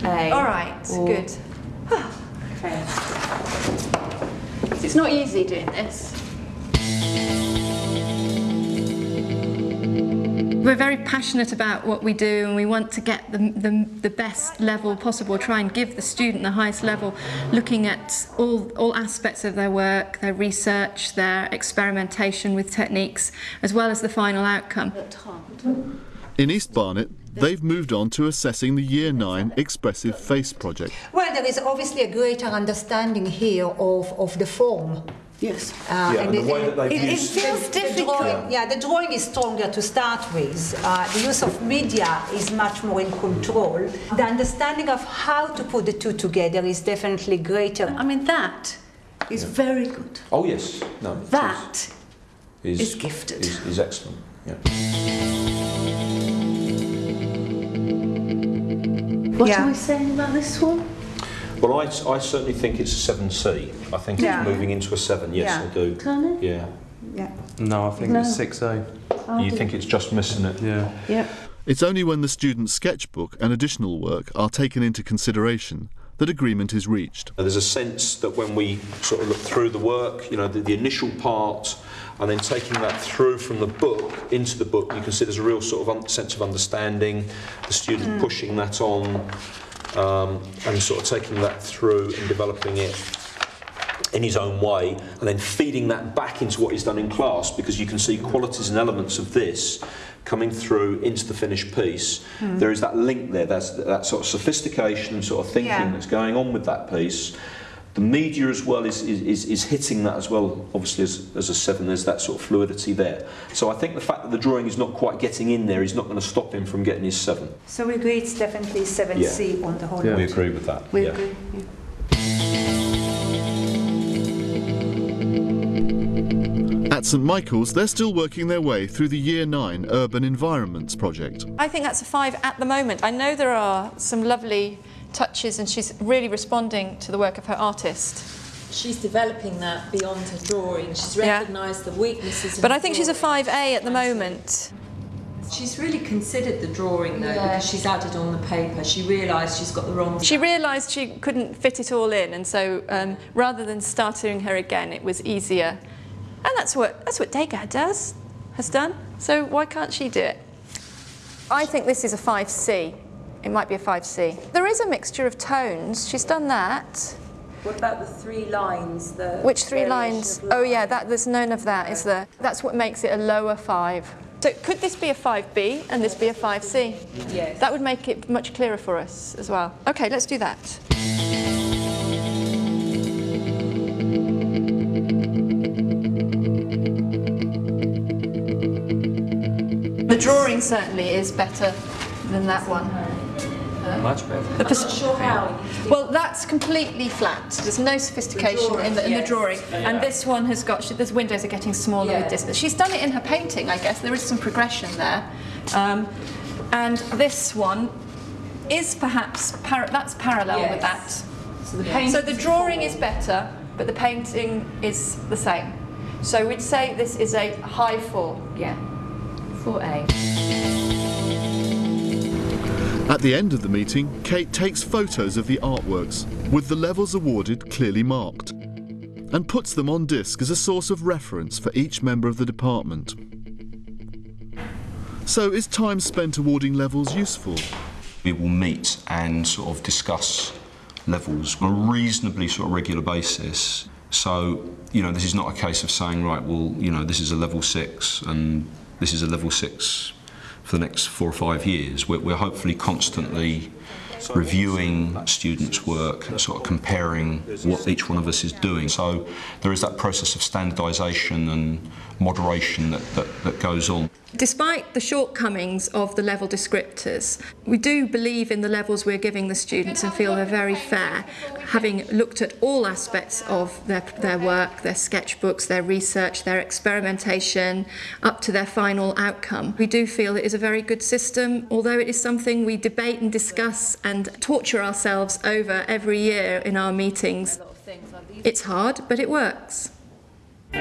A. All right, good. Okay. It's not easy doing this. We're very passionate about what we do, and we want to get the best level possible, try and give the student the highest level, looking at all aspects of their work, their research, their experimentation with techniques, as well as the final outcome. In East Barnet, they've moved on to assessing the Year 9 Expressive Face project. Well, there is obviously a greater understanding here of the form. Yes. And the way that they've It feels difficult. The drawing is stronger to start with. The use of media is much more in control. The understanding of how to put the two together is definitely greater. I mean, that is very good. Oh yes, no. That is gifted. Is excellent. Yeah. What am I saying about this one? Well, I certainly think it's a 7C. I think it's moving into a 7. Yes, I do. Turn it? Yeah. Yeah. No, I think it's 6A. You think it's just missing it? Yeah. Yeah. It's only when the student's sketchbook and additional work are taken into consideration that agreement is reached. There's a sense that when we sort of look through the work, you know, the initial part, and then taking that through from the book into the book, you can see there's a real sort of sense of understanding, the student pushing that on, and sort of taking that through and developing it in his own way, and then feeding that back into what he's done in class, because you can see qualities and elements of this coming through into the finished piece. There is that link there, that sort of sophistication and sort of thinking that's going on with that piece. The media as well is hitting that as well, obviously as a 7, there's that sort of fluidity there. So I think the fact that the drawing is not quite getting in there is not going to stop him from getting his 7. So we agree it's definitely 7C on the whole. Yeah. We agree with that. We agree. Yeah. At St Michael's, they're still working their way through the Year 9 Urban Environments project. I think that's a 5 at the moment. I know there are some lovely touches, and she's really responding to the work of her artist. She's developing that beyond her drawing. She's recognised the weaknesses. But I think she's a 5A at the moment. She's really considered the drawing though, because she's added on the paper. She realised she's got the wrong. She realised she couldn't fit it all in, and so rather than starting her again, it was easier. And that's what Degas has done. So why can't she do it? I think this is a 5C. It might be a 5C. There is a mixture of tones. She's done that. What about the 3 lines? Which 3 lines? Oh yeah, there's none of that, is there? That's what makes it a lower 5. So could this be a 5B and this be a 5C? Yes. That would make it much clearer for us as well. Okay, let's do that. The drawing certainly is better than that one. Much better. I'm not sure how. Well, that's completely flat. There's no sophistication in the drawing. And this one has got, the windows are getting smaller with distance. She's done it in her painting, I guess. There is some progression there. And this one is perhaps, that's parallel with that. So the drawing is better, but the painting is the same. So we'd say this is a high 4. Yeah. 4A. At the end of the meeting, Kate takes photos of the artworks, with the levels awarded clearly marked, and puts them on disc as a source of reference for each member of the department. So is time spent awarding levels useful? We will meet and sort of discuss levels on a reasonably sort of regular basis. So, you know, this is not a case of saying, right, well, you know, this is a level 6 and this is a level 6 for the next 4 or 5 years. We're hopefully constantly reviewing students' work, sort of comparing what each one of us is doing. So there is that process of standardisation and moderation that goes on. Despite the shortcomings of the level descriptors, we do believe in the levels we're giving the students and feel they're very fair, having looked at all aspects of their work, their sketchbooks, their research, their experimentation, up to their final outcome. We do feel it is a very good system, although it is something we debate and discuss and torture ourselves over every year in our meetings. It's hard, but it works.